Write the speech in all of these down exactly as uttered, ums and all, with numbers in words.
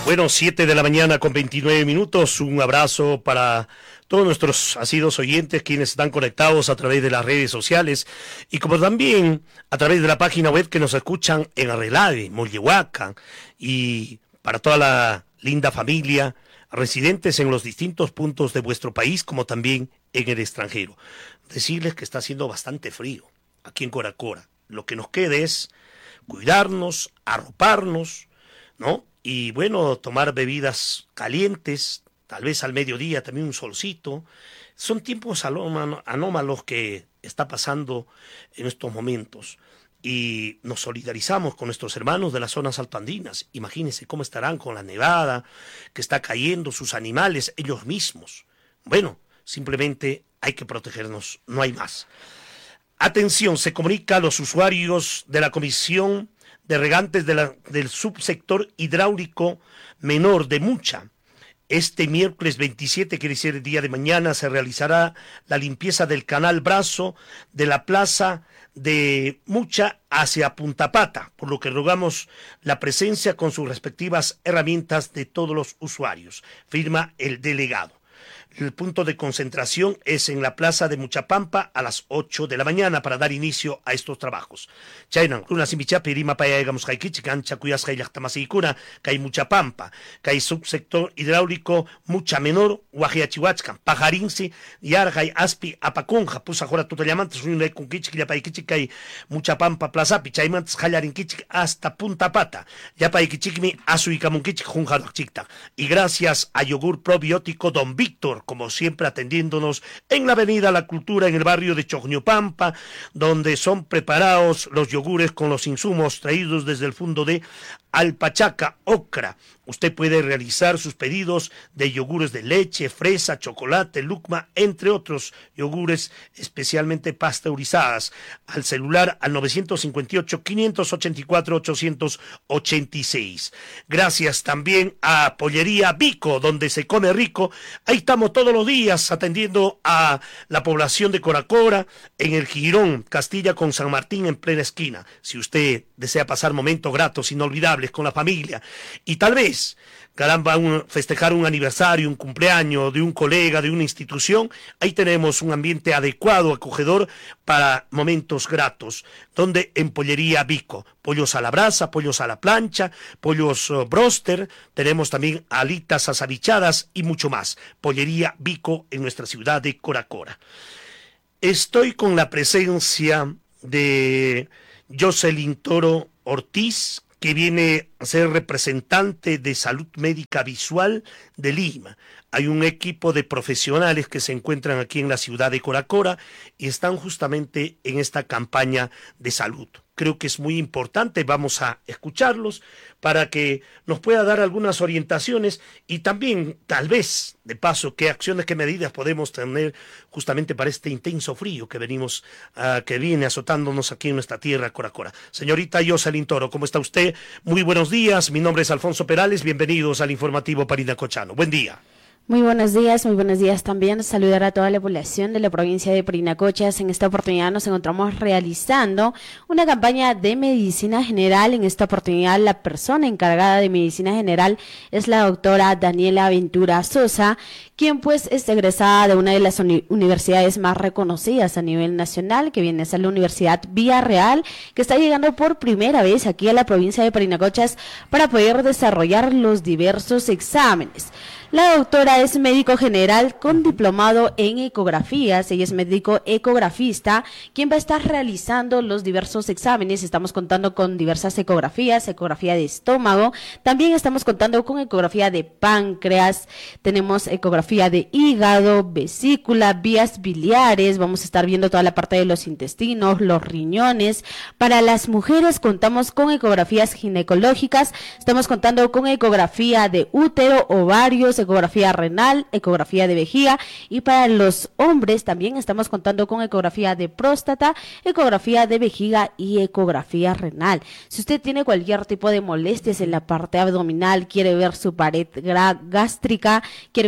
Bueno, siete de la mañana con veintinueve minutos. Un abrazo para todos nuestros asiduos oyentes, quienes están conectados a través de las redes sociales y como también a través de la página web que nos escuchan en Arrelave, Mollehuaca, y para toda la linda familia residentes en los distintos puntos de vuestro país, como también en el extranjero. Decirles que está haciendo bastante frío aquí en Coracora. Lo que nos queda es cuidarnos, arroparnos, ¿no? Y bueno, tomar bebidas calientes, tal vez al mediodía también un solcito. Son tiempos anómalos que está pasando en estos momentos. Y nos solidarizamos con nuestros hermanos de las zonas altoandinas. Imagínense cómo estarán con la nevada que está cayendo, sus animales, ellos mismos. Bueno, simplemente hay que protegernos, no hay más. Atención, se comunica a los usuarios de la Comisión de Regantes de la, del Subsector Hidráulico Menor de Mucha. Este miércoles veintisiete, quiere decir el día de mañana, se realizará la limpieza del canal Brazo de la plaza de Mucha hacia Punta Pata, por lo que rogamos la presencia con sus respectivas herramientas de todos los usuarios. Firma el delegado. El punto de concentración es en la plaza de Muchapampa a las ocho de la mañana para dar inicio a estos trabajos. Chainan, Luna Simicha, Pirima Payagamos Jaikichikan, Chacuyas Jayachtamasicuna, Kai Muchapampa, Kai Subsector Hidráulico Mucha Menor, Guajiachihuachcan, Pajarinsi, Yarjay Aspi, Apaconja, Pusajora Tutayamantes, Unai Kunkichik, Yapaikichik, Kai Muchapampa, Plazapi, Chaimantes, Jayarinkichik, hasta Punta Pata, Yapaikichikmi, Asuikamunkichik, Junjadokchikta. Y gracias a Yogur Probiótico Don Víctor, como siempre atendiéndonos en la avenida La Cultura, en el barrio de Choñopampa, donde son preparados los yogures con los insumos traídos desde el fondo de Alpachaca, Ocra. Usted puede realizar sus pedidos de yogures de leche, fresa, chocolate, lucma, entre otros yogures especialmente pasteurizadas, al celular al nueve cinco ocho, cinco ocho cuatro, ocho ocho seis. Gracias también a Pollería Vico, donde se come rico. Ahí estamos todos los días atendiendo a la población de Coracora, en el Girón, Castilla con San Martín, en plena esquina. Si usted desea pasar momentos gratos, inolvidables con la familia y tal vez caramba, un, festejar un aniversario, un cumpleaños de un colega, de una institución, ahí tenemos un ambiente adecuado, acogedor para momentos gratos, donde en Pollería Vico, pollos a la brasa, pollos a la plancha, pollos uh, broster, tenemos también alitas asabichadas y mucho más. Pollería Vico en nuestra ciudad de Coracora. Estoy con la presencia de Jocelyn Toro Ortiz, que viene a ser representante de Salud Médica Visual de Lima. Hay un equipo de profesionales que se encuentran aquí en la ciudad de Coracora y están justamente en esta campaña de salud. Creo que es muy importante, vamos a escucharlos para que nos pueda dar algunas orientaciones y también, tal vez, de paso, qué acciones, qué medidas podemos tener justamente para este intenso frío que venimos, uh, que viene azotándonos aquí en nuestra tierra, Coracora. Señorita Jocelyn Toro, ¿cómo está usted? Muy buenos días, mi nombre es Alfonso Perales, bienvenidos al informativo Parinacochano. Buen día. Muy buenos días, muy buenos días también. Saludar a toda la población de la provincia de Parinacochas. En esta oportunidad nos encontramos realizando una campaña de medicina general. En esta oportunidad la persona encargada de medicina general es la doctora Daniela Ventura Sosa, quien pues es egresada de una de las uni- universidades más reconocidas a nivel nacional, que viene a ser la Universidad Villarreal, que está llegando por primera vez aquí a la provincia de Parinacochas para poder desarrollar los diversos exámenes. La doctora es médico general con diplomado en ecografías, ella es médico ecografista, quien va a estar realizando los diversos exámenes. Estamos contando con diversas ecografías, ecografía de estómago, también estamos contando con ecografía de páncreas, tenemos ecografía de hígado, vesícula, vías biliares, vamos a estar viendo toda la parte de los intestinos, los riñones. Para las mujeres contamos con ecografías ginecológicas, estamos contando con ecografía de útero, ovarios, ecografía renal, ecografía de vejiga, y para los hombres también estamos contando con ecografía de próstata, ecografía de vejiga y ecografía renal. Si usted tiene cualquier tipo de molestias en la parte abdominal, quiere ver su pared gástrica, quiere ver si tiene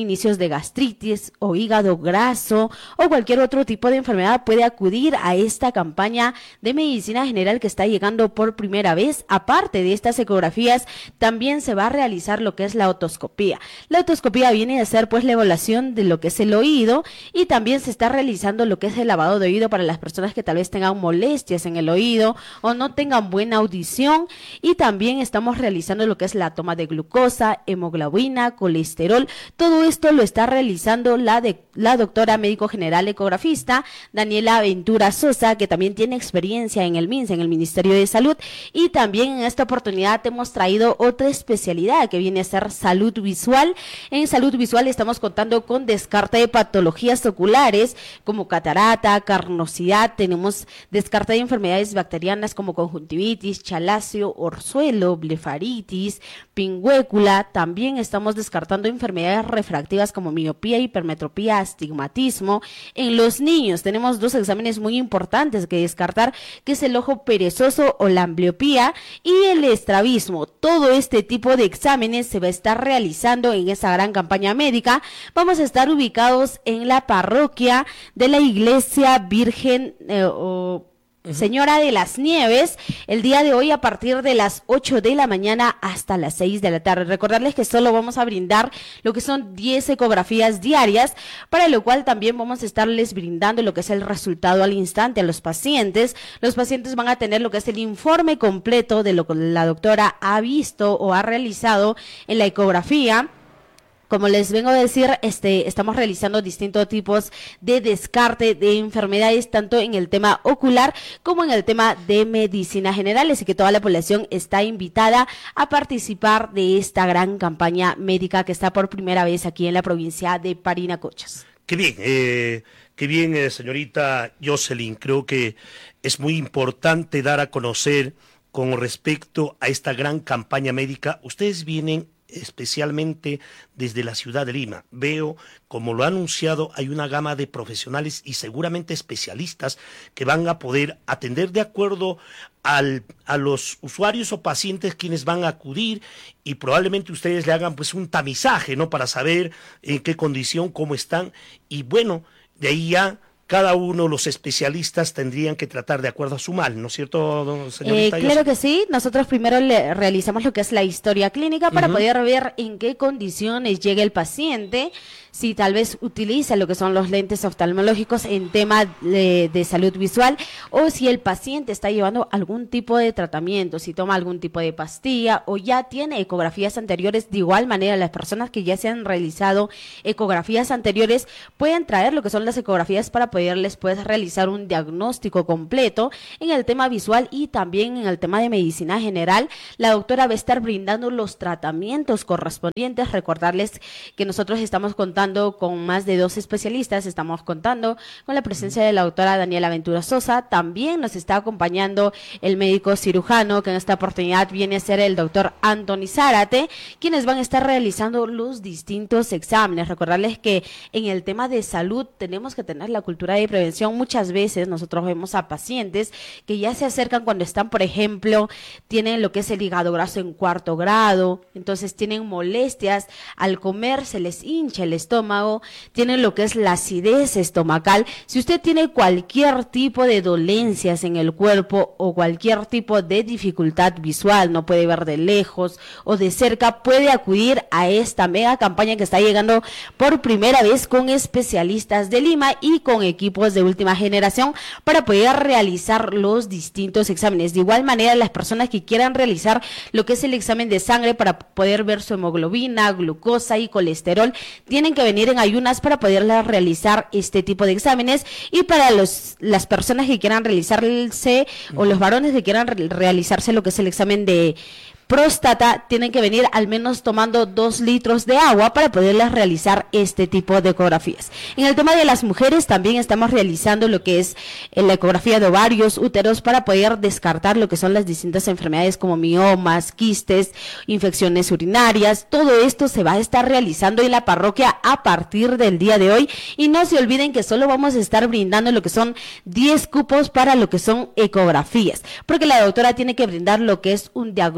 inicios de gastritis o hígado graso o cualquier otro tipo de enfermedad, puede acudir a esta campaña de medicina general que está llegando por primera vez. Aparte de estas ecografías, también se va a realizar lo que es la otoscopía. La otoscopía viene a ser pues la evaluación de lo que es el oído, y también se está realizando lo que es el lavado de oído para las personas que tal vez tengan molestias en el oído o no tengan buena audición, y también estamos realizando lo que es la toma de glucosa, hemoglobina, colesterol. Todo esto lo está realizando la, de, la doctora médico general ecografista Daniela Ventura Sosa, que también tiene experiencia en el MINSA, en el Ministerio de Salud, y también en esta oportunidad hemos traído otra especialidad que viene a ser salud visual. En salud visual estamos contando con descarte de patologías oculares como catarata, carnosidad, tenemos descarte de enfermedades bacterianas como conjuntivitis, chalacio, orzuelo, blefaritis, pingüécula. También estamos descartando enfermedades refractivas como miopía, hipermetropía, astigmatismo. En los niños tenemos dos exámenes muy importantes que descartar, que es el ojo perezoso o la ambliopía y el estrabismo. Todo este tipo de exámenes se va a estar realizando en esa gran campaña médica. Vamos a estar ubicados en la parroquia de la Iglesia Virgen eh, o Señora de las Nieves, el día de hoy a partir de las ocho de la mañana hasta las seis de la tarde. Recordarles que solo vamos a brindar lo que son diez ecografías diarias, para lo cual también vamos a estarles brindando lo que es el resultado al instante a los pacientes. Los pacientes van a tener lo que es el informe completo de lo que la doctora ha visto o ha realizado en la ecografía. Como les vengo a decir, este, estamos realizando distintos tipos de descarte de enfermedades, tanto en el tema ocular como en el tema de medicina general, así que toda la población está invitada a participar de esta gran campaña médica que está por primera vez aquí en la provincia de Parinacochas. Qué bien, eh, qué bien, eh, señorita Jocelyn. Creo que es muy importante dar a conocer con respecto a esta gran campaña médica. Ustedes vienen especialmente desde la ciudad de Lima. Veo, como lo ha anunciado, hay una gama de profesionales y seguramente especialistas que van a poder atender de acuerdo al, a los usuarios o pacientes quienes van a acudir, y probablemente ustedes le hagan pues un tamizaje, ¿no?, para saber en qué condición, cómo están, y bueno, de ahí ya cada uno, los especialistas, tendrían que tratar de acuerdo a su mal, ¿no es cierto, señorita? Eh, claro que sí. Nosotros primero le realizamos lo que es la historia clínica para uh-huh. poder ver en qué condiciones llega el paciente, si tal vez utiliza lo que son los lentes oftalmológicos en tema de, de salud visual, o si el paciente está llevando algún tipo de tratamiento, si toma algún tipo de pastilla o ya tiene ecografías anteriores. De igual manera, las personas que ya se han realizado ecografías anteriores pueden traer lo que son las ecografías para poderles pues realizar un diagnóstico completo en el tema visual y también en el tema de medicina general. La doctora va a estar brindando los tratamientos correspondientes. Recordarles que nosotros estamos contando con más de dos especialistas, estamos contando con la presencia de la doctora Daniela Ventura Sosa. También nos está acompañando el médico cirujano, que en esta oportunidad viene a ser el doctor Anthony Zárate, quienes van a estar realizando los distintos exámenes. Recordarles que en el tema de salud tenemos que tener la cultura de prevención. Muchas veces nosotros vemos a pacientes que ya se acercan cuando están, por ejemplo, tienen lo que es el hígado graso en cuarto grado, entonces tienen molestias al comer, se les hincha el estómago, tienen lo que es la acidez estomacal. Si usted tiene cualquier tipo de dolencias en el cuerpo o cualquier tipo de dificultad visual, no puede ver de lejos o de cerca, puede acudir a esta mega campaña que está llegando por primera vez con especialistas de Lima y con equipos de última generación para poder realizar los distintos exámenes. De igual manera, las personas que quieran realizar lo que es el examen de sangre para poder ver su hemoglobina, glucosa y colesterol, tienen que venir en ayunas para poderla realizar este tipo de exámenes. Y para los las personas que quieran realizarse o los varones que quieran re realizarse lo que es el examen de próstata, tienen que venir al menos tomando dos litros de agua para poderlas realizar este tipo de ecografías. En el tema de las mujeres también estamos realizando lo que es la ecografía de ovarios, úteros, para poder descartar lo que son las distintas enfermedades como miomas, quistes, infecciones urinarias. Todo esto se va a estar realizando en la parroquia a partir del día de hoy, y no se olviden que solo vamos a estar brindando lo que son diez cupos para lo que son ecografías, porque la doctora tiene que brindar lo que es un diagnóstico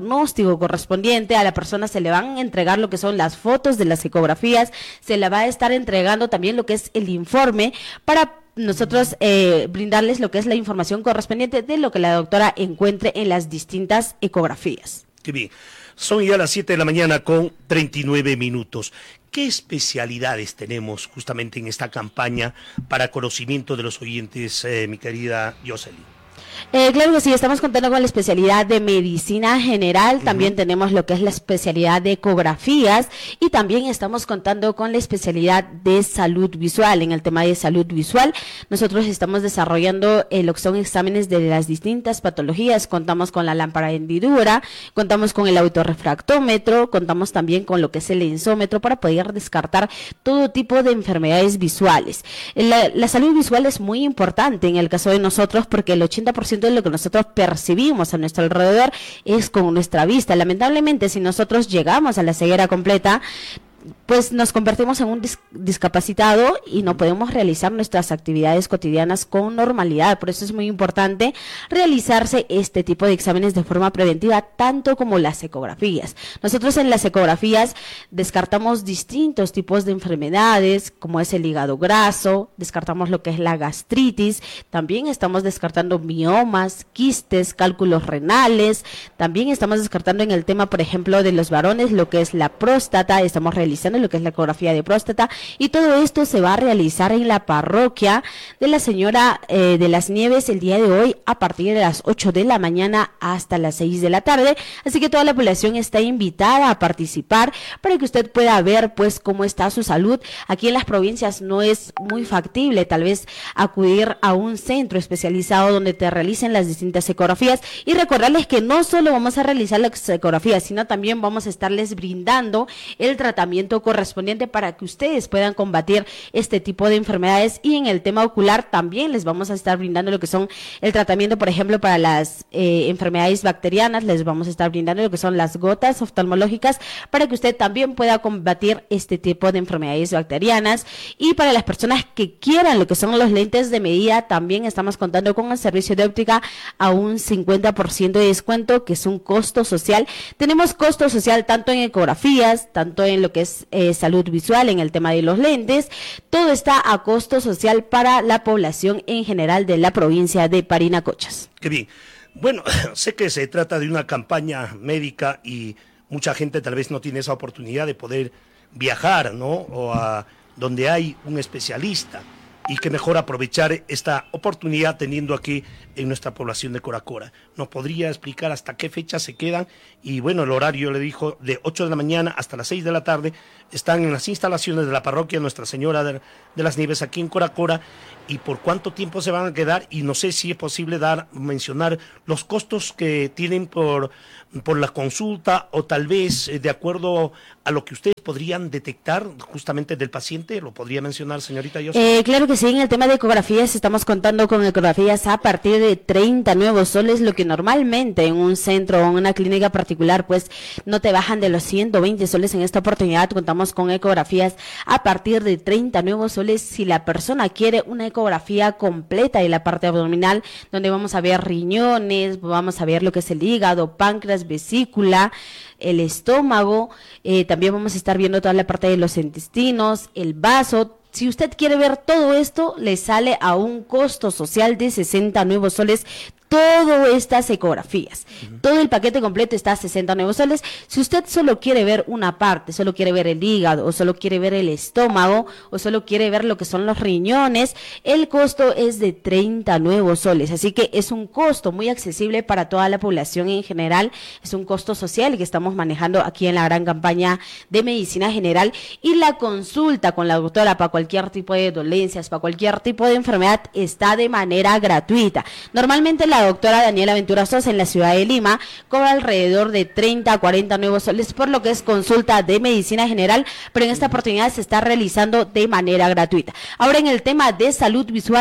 diagnóstico correspondiente, a la persona se le van a entregar lo que son las fotos de las ecografías, se le va a estar entregando también lo que es el informe para nosotros eh, brindarles lo que es la información correspondiente de lo que la doctora encuentre en las distintas ecografías. Qué bien. Son ya las siete de la mañana con treinta y nueve minutos. ¿Qué especialidades tenemos justamente en esta campaña para conocimiento de los oyentes, eh, mi querida Jocelyn? Eh, claro que sí, estamos contando con la especialidad de medicina general, también uh-huh. tenemos lo que es la especialidad de ecografías y también estamos contando con la especialidad de salud visual. En el tema de salud visual, nosotros estamos desarrollando eh, lo que son exámenes de las distintas patologías, contamos con la lámpara de hendidura, contamos con el autorrefractómetro, contamos también con lo que es el lensómetro para poder descartar todo tipo de enfermedades visuales. La, la salud visual es muy importante en el caso de nosotros porque el ochenta por ciento de lo que nosotros percibimos a nuestro alrededor es con nuestra vista. Lamentablemente, si nosotros llegamos a la ceguera completa, pues nos convertimos en un dis discapacitado y no podemos realizar nuestras actividades cotidianas con normalidad. Por eso es muy importante realizarse este tipo de exámenes de forma preventiva, tanto como las ecografías. Nosotros en las ecografías descartamos distintos tipos de enfermedades, como es el hígado graso, descartamos lo que es la gastritis, también estamos descartando miomas, quistes, cálculos renales, también estamos descartando en el tema, por ejemplo, de los varones, lo que es la próstata, estamos realizando lo que es la ecografía de próstata y todo esto se va a realizar en la parroquia de la señora eh, de las Nieves el día de hoy a partir de las ocho de la mañana hasta las seis de la tarde, así que toda la población está invitada a participar para que usted pueda ver pues cómo está su salud. Aquí en las provincias no es muy factible tal vez acudir a un centro especializado donde te realicen las distintas ecografías y recordarles que no solo vamos a realizar las ecografías, sino también vamos a estarles brindando el tratamiento correspondiente para que ustedes puedan combatir este tipo de enfermedades y en el tema ocular también les vamos a estar brindando lo que son el tratamiento, por ejemplo, para las eh, enfermedades bacterianas, les vamos a estar brindando lo que son las gotas oftalmológicas para que usted también pueda combatir este tipo de enfermedades bacterianas y para las personas que quieran lo que son los lentes de medida también estamos contando con el servicio de óptica a un cincuenta por ciento de descuento que es un costo social. Tenemos costo social tanto en ecografías, tanto en lo que es Eh, salud visual, en el tema de los lentes, todo está a costo social para la población en general de la provincia de Parinacochas. Qué bien. Bueno, sé que se trata de una campaña médica y mucha gente tal vez no tiene esa oportunidad de poder viajar, ¿no? O a donde hay un especialista y que mejor aprovechar esta oportunidad teniendo aquí en nuestra población de Coracora. ¿Nos podría explicar hasta qué fecha se quedan? Y bueno, el horario le dijo de ocho de la mañana hasta las seis de la tarde. Están en las instalaciones de la parroquia Nuestra Señora de, de las Nieves aquí en Coracora. ¿Y por cuánto tiempo se van a quedar? Y no sé si es posible dar, mencionar los costos que tienen por, por la consulta o tal vez eh, de acuerdo a lo que ustedes podrían detectar justamente del paciente. ¿Lo podría mencionar, señorita Yosef? Eh, claro que sí, en el tema de ecografías estamos contando con ecografías a partir de treinta nuevos soles, lo que normalmente en un centro o en una clínica particular pues no te bajan de los ciento veinte soles. En esta oportunidad contamos con ecografías a partir de treinta nuevos soles si la persona quiere una ecografía completa de la parte abdominal, donde vamos a ver riñones, vamos a ver lo que es el hígado, páncreas, vesícula, el estómago, eh, también vamos a estar viendo toda la parte de los intestinos, el vaso. Si usted quiere ver todo esto, le sale a un costo social de sesenta nuevos soles todas estas ecografías. Uh-huh. Todo el paquete completo está a sesenta nuevos soles. Si usted solo quiere ver una parte, solo quiere ver el hígado, o solo quiere ver el estómago, o solo quiere ver lo que son los riñones, el costo es de treinta nuevos soles. Así que es un costo muy accesible para toda la población en general. Es un costo social que estamos manejando aquí en la gran campaña de medicina general. Y la consulta con la doctora para cualquier tipo de dolencias, para cualquier tipo de enfermedad, está de manera gratuita. Normalmente la doctora Daniela Ventura Sosa en la ciudad de Lima cobra alrededor de treinta a cuarenta nuevos soles por lo que es consulta de medicina general, pero en esta oportunidad se está realizando de manera gratuita. Ahora en el tema de salud visual,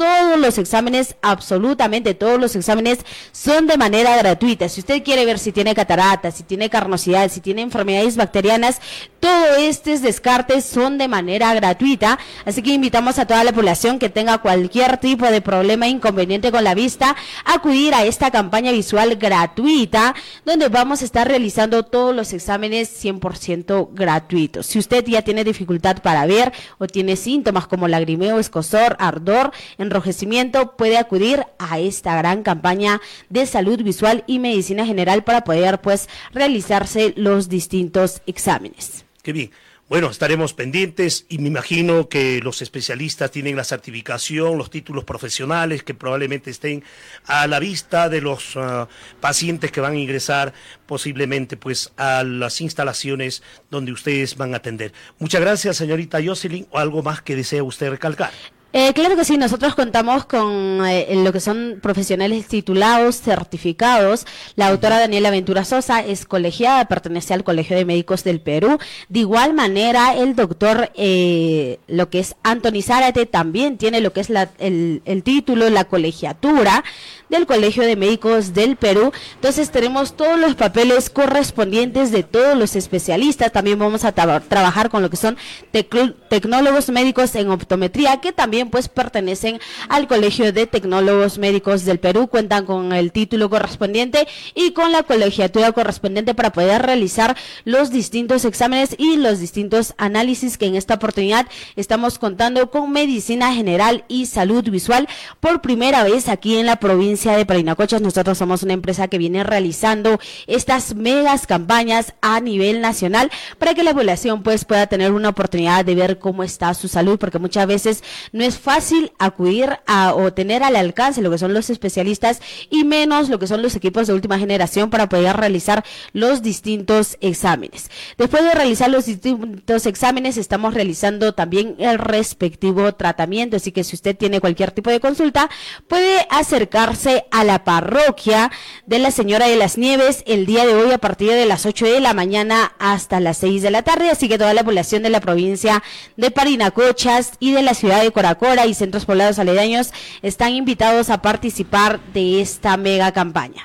todos los exámenes, absolutamente todos los exámenes son de manera gratuita. Si usted quiere ver si tiene cataratas, si tiene carnosidad, si tiene enfermedades bacterianas, todo estos descartes son de manera gratuita, así que invitamos a toda la población que tenga cualquier tipo de problema, inconveniente con la vista, a acudir a esta campaña visual gratuita, donde vamos a estar realizando todos los exámenes cien por ciento gratuitos. Si usted ya tiene dificultad para ver o tiene síntomas como lagrimeo, escozor, ardor, enrojecimiento, puede acudir a esta gran campaña de salud visual y medicina general para poder pues realizarse los distintos exámenes. Qué bien. Bueno, estaremos pendientes y me imagino que los especialistas tienen la certificación, los títulos profesionales que probablemente estén a la vista de los uh, pacientes que van a ingresar posiblemente pues a las instalaciones donde ustedes van a atender. Muchas gracias, señorita Jocelyn. ¿O algo más que desea usted recalcar? Eh, claro que sí, nosotros contamos con eh, lo que son profesionales titulados, certificados. La doctora Daniela Ventura Sosa es colegiada, pertenece al Colegio de Médicos del Perú. De igual manera, el doctor, eh, lo que es Anthony Zárate, también tiene lo que es la, el, el título, la colegiatura del Colegio de Médicos del Perú. Entonces tenemos todos los papeles correspondientes de todos los especialistas. También vamos a tra trabajar con lo que son tec tecnólogos médicos en optometría, que también pues pertenecen al Colegio de Tecnólogos Médicos del Perú, cuentan con el título correspondiente y con la colegiatura correspondiente para poder realizar los distintos exámenes y los distintos análisis, que en esta oportunidad estamos contando con medicina general y salud visual por primera vez aquí en la provincia de Parinacochas. Nosotros somos una empresa que viene realizando estas megas campañas a nivel nacional para que la población pues pueda tener una oportunidad de ver cómo está su salud, porque muchas veces no es fácil acudir a o tener al alcance lo que son los especialistas y menos lo que son los equipos de última generación para poder realizar los distintos exámenes. Después de realizar los distintos exámenes, estamos realizando también el respectivo tratamiento, así que si usted tiene cualquier tipo de consulta, puede acercarse a la parroquia de la Señora de las Nieves el día de hoy a partir de las ocho de la mañana hasta las seis de la tarde, así que toda la población de la provincia de Parinacochas y de la ciudad de Coracora y centros poblados aledaños están invitados a participar de esta mega campaña.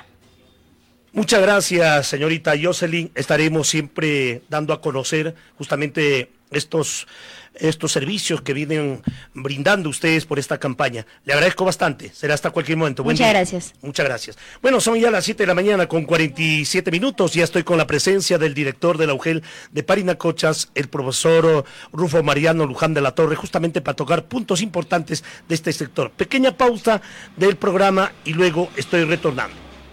Muchas gracias, señorita Jocelyn. Estaremos siempre dando a conocer justamente estos, estos servicios que vienen brindando ustedes por esta campaña. Le agradezco bastante. Será hasta cualquier momento. Buen Muchas día. gracias. Muchas gracias. Bueno, son ya las siete de la mañana con cuarenta y siete minutos. Ya estoy con la presencia del director de la U G E L de Parinacochas, el profesor Rufo Mariano Luján de la Torre, justamente para tocar puntos importantes de este sector. Pequeña pausa del programa y luego estoy retornando.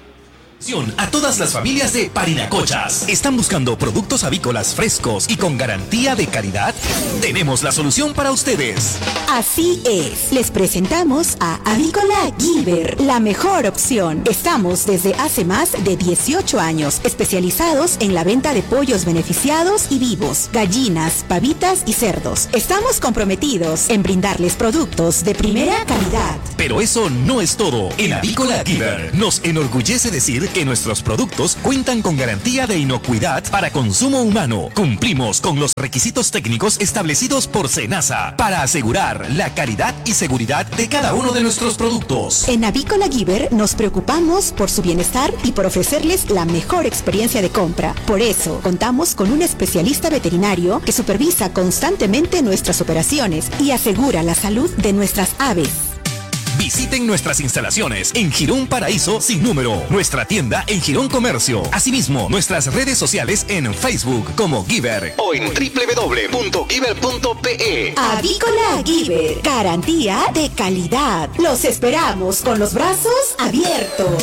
A todas las familias de Parinacochas. ¿Están buscando productos avícolas frescos y con garantía de calidad? Tenemos la solución para ustedes. Así es, les presentamos a Avícola Giver, la mejor opción. Estamos desde hace más de dieciocho años especializados en la venta de pollos beneficiados y vivos, gallinas, pavitas y cerdos. Estamos comprometidos en brindarles productos de primera calidad. Pero eso no es todo. En Avícola Giver nos enorgullece decir que nuestros productos cuentan con garantía de inocuidad para consumo humano. Cumplimos con los requisitos técnicos establecidos por SENASA para asegurar la calidad y seguridad de cada uno de nuestros productos. En Avícola Giver nos preocupamos por su bienestar y por ofrecerles la mejor experiencia de compra. Por eso, contamos con un especialista veterinario que supervisa constantemente nuestras operaciones y asegura la salud de nuestras aves. Visiten nuestras instalaciones en Girón Paraíso sin número, nuestra tienda en Girón Comercio, asimismo nuestras redes sociales en Facebook como Giver o en doble u doble u doble u punto giver punto pe. Avícola Giver, garantía de calidad. Los esperamos con los brazos abiertos.